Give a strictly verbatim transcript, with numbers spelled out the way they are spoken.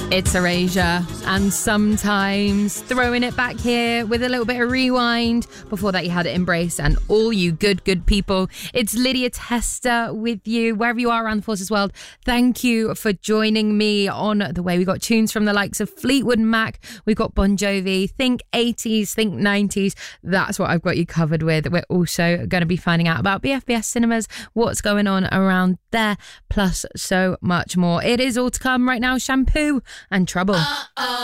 It's Erasure, and sometimes throwing it back here with a little bit of rewind. Before that, you had Embrace and All You Good, Good People. It's Lydia Testa with you, wherever you are around the Forces world. Thank you for joining me on The Way. We got tunes from the likes of Fleetwood Mac, we've got Bon Jovi, think eighties, think nineties. That's what I've got you covered with. We're also going to be finding out about B F B S Cinemas, what's going on around there, plus so much more. It is all to come right now. Shampoo and Trouble. Uh-oh.